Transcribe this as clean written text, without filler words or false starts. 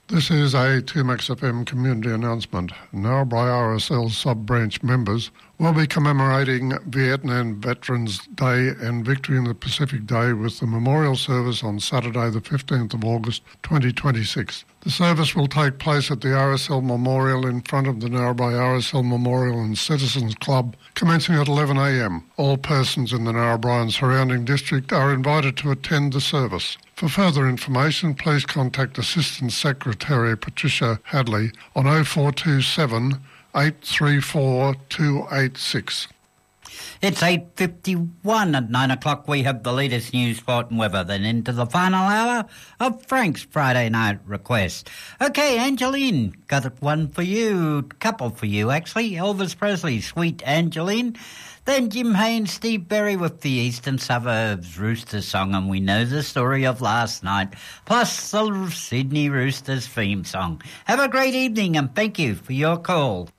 This is a 2Max FM community announcement. Narrabri RSL sub-branch members will be commemorating Vietnam Veterans Day and Victory in the Pacific Day with the memorial service on Saturday the 15th of August 2026. The service will take place at the RSL Memorial in front of the Narrabri RSL Memorial and Citizens Club, commencing at 11 a.m. All persons in the Narrabri and surrounding district are invited to attend the service. For further information, please contact Assistant Secretary Patricia Hadley on 0427 834 286. It's 8:51 at 9 o'clock. We have the latest news, sport and weather. Then into the final hour of Frank's Friday Night Request. Okay, Angeline, got one for you, couple for you actually. Elvis Presley, Sweet Angeline. Then Jim Haynes, Steve Berry with the Eastern Suburbs Roosters song, and we know the story of last night, plus the Sydney Roosters theme song. Have a great evening and thank you for your call.